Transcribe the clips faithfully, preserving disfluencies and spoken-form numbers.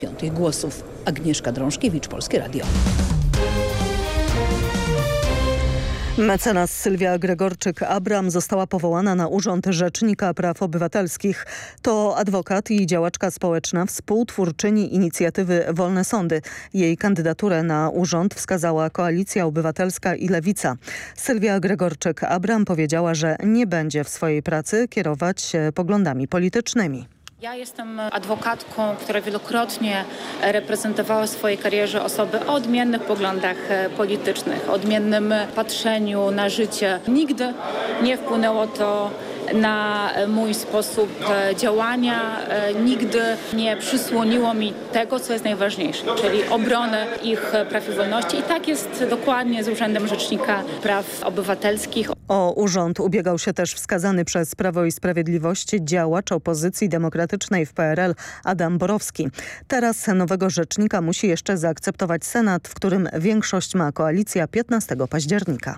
Piątych głosów. Agnieszka Drążkiewicz, Polskie Radio. Mecenas Sylwia Gregorczyk-Abram została powołana na urząd Rzecznika Praw Obywatelskich. To adwokat i działaczka społeczna, współtwórczyni inicjatywy Wolne Sądy. Jej kandydaturę na urząd wskazała Koalicja Obywatelska i Lewica. Sylwia Gregorczyk-Abram powiedziała, że nie będzie w swojej pracy kierować się poglądami politycznymi. Ja jestem adwokatką, która wielokrotnie reprezentowała w swojej karierze osoby o odmiennych poglądach politycznych, o odmiennym patrzeniu na życie. Nigdy nie wpłynęło to na mój sposób działania. Nigdy nie przysłoniło mi tego, co jest najważniejsze, czyli obrony ich praw i wolności. I tak jest dokładnie z Urzędem Rzecznika Praw Obywatelskich. O urząd ubiegał się też wskazany przez Prawo i Sprawiedliwość działacz opozycji demokratycznej w P R L Adam Borowski. Teraz nowego rzecznika musi jeszcze zaakceptować Senat, w którym większość ma koalicja piętnastego października.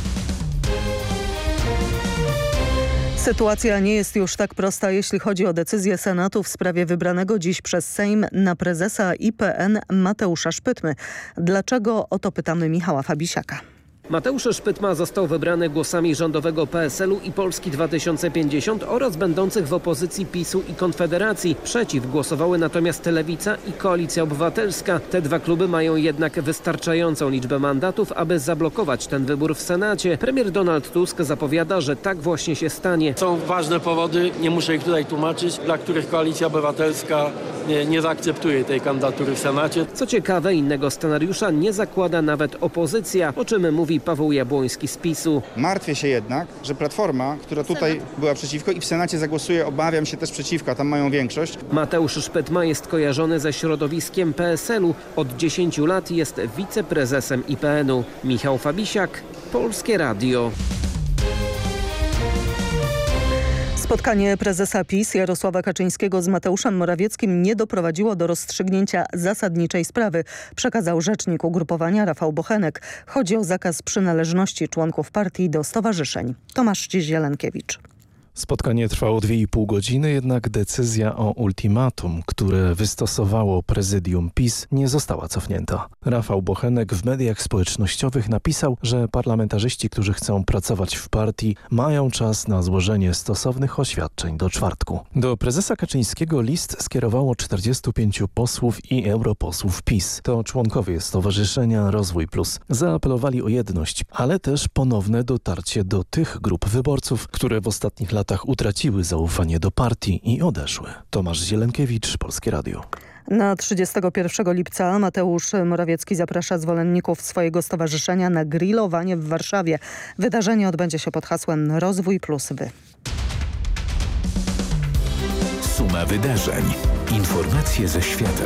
Sytuacja nie jest już tak prosta, jeśli chodzi o decyzję Senatu w sprawie wybranego dziś przez Sejm na prezesa I P N Mateusza Szpytmy. Dlaczego? O to pytamy Michała Fabisiaka. Mateusz Szpytma został wybrany głosami rządowego P S L u i Polski dwa tysiące pięćdziesiąt oraz będących w opozycji PiSu i Konfederacji. Przeciw głosowały natomiast Lewica i Koalicja Obywatelska. Te dwa kluby mają jednak wystarczającą liczbę mandatów, aby zablokować ten wybór w Senacie. Premier Donald Tusk zapowiada, że tak właśnie się stanie. Są ważne powody, nie muszę ich tutaj tłumaczyć, dla których Koalicja Obywatelska nie, nie zaakceptuje tej kandydatury w Senacie. Co ciekawe, innego scenariusza nie zakłada nawet opozycja, o czym mówi Paweł Jabłoński z PiSu. Martwię się jednak, że Platforma, która tutaj była przeciwko i w Senacie zagłosuje, obawiam się też przeciwko, a tam mają większość. Mateusz Szpytma jest kojarzony ze środowiskiem P S L u. Od dziesięciu lat jest wiceprezesem I P N u. Michał Fabisiak, Polskie Radio. Spotkanie prezesa PiS Jarosława Kaczyńskiego z Mateuszem Morawieckim nie doprowadziło do rozstrzygnięcia zasadniczej sprawy, przekazał rzecznik ugrupowania Rafał Bochenek. Chodzi o zakaz przynależności członków partii do stowarzyszeń. Tomasz Zielenkiewicz. Spotkanie trwało dwie i pół godziny, jednak decyzja o ultimatum, które wystosowało prezydium PiS, nie została cofnięta. Rafał Bochenek w mediach społecznościowych napisał, że parlamentarzyści, którzy chcą pracować w partii, mają czas na złożenie stosownych oświadczeń do czwartku. Do prezesa Kaczyńskiego list skierowało czterdziestu pięciu posłów i europosłów PiS. To członkowie Stowarzyszenia Rozwój Plus. Zaapelowali o jedność, ale też ponowne dotarcie do tych grup wyborców, które w ostatnich latach utraciły zaufanie do partii i odeszły. Tomasz Zielenkiewicz, Polskie Radio. Na trzydziestego pierwszego lipca Mateusz Morawiecki zaprasza zwolenników swojego stowarzyszenia na grillowanie w Warszawie. Wydarzenie odbędzie się pod hasłem Rozwój plus wy. Suma wydarzeń. Informacje ze świata.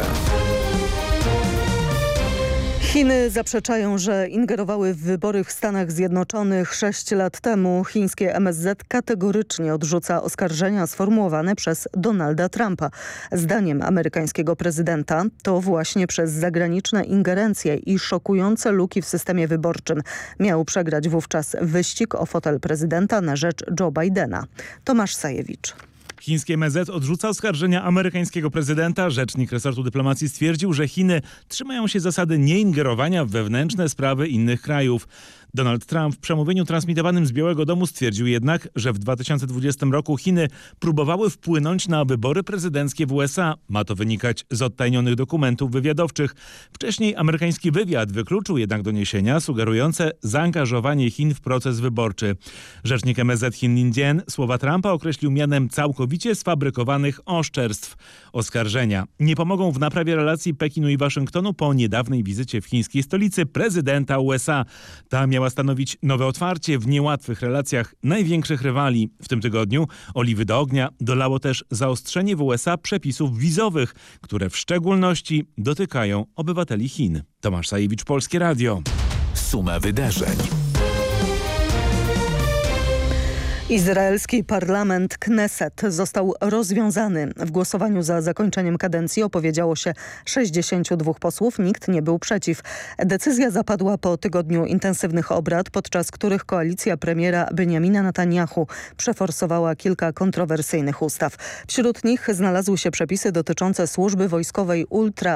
Chiny zaprzeczają, że ingerowały w wybory w Stanach Zjednoczonych sześć lat temu. Chińskie M S Z kategorycznie odrzuca oskarżenia sformułowane przez Donalda Trumpa. Zdaniem amerykańskiego prezydenta to właśnie przez zagraniczne ingerencje i szokujące luki w systemie wyborczym miał przegrać wówczas wyścig o fotel prezydenta na rzecz Joe Bidena. Tomasz Sajewicz. Chińskie M S Z odrzuca oskarżenia amerykańskiego prezydenta. Rzecznik resortu dyplomacji stwierdził, że Chiny trzymają się zasady nieingerowania w wewnętrzne sprawy innych krajów. Donald Trump w przemówieniu transmitowanym z Białego Domu stwierdził jednak, że w dwa tysiące dwudziestym roku Chiny próbowały wpłynąć na wybory prezydenckie w U S A. Ma to wynikać z odtajnionych dokumentów wywiadowczych. Wcześniej amerykański wywiad wykluczył jednak doniesienia sugerujące zaangażowanie Chin w proces wyborczy. Rzecznik M S Z Chin Lin Jian słowa Trumpa określił mianem całkowicie sfabrykowanych oszczerstw. Oskarżenia nie pomogą w naprawie relacji Pekinu i Waszyngtonu po niedawnej wizycie w chińskiej stolicy prezydenta U S A. Ta miała stanowić nowe otwarcie w niełatwych relacjach największych rywali. W tym tygodniu oliwy do ognia dolało też zaostrzenie w U S A przepisów wizowych, które w szczególności dotykają obywateli Chin. Tomasz Sajewicz, Polskie Radio. Suma wydarzeń. Izraelski parlament Kneset został rozwiązany. W głosowaniu za zakończeniem kadencji opowiedziało się sześćdziesięciu dwóch posłów, nikt nie był przeciw. Decyzja zapadła po tygodniu intensywnych obrad, podczas których koalicja premiera Benjamina Netanyahu przeforsowała kilka kontrowersyjnych ustaw. Wśród nich znalazły się przepisy dotyczące służby wojskowej ultra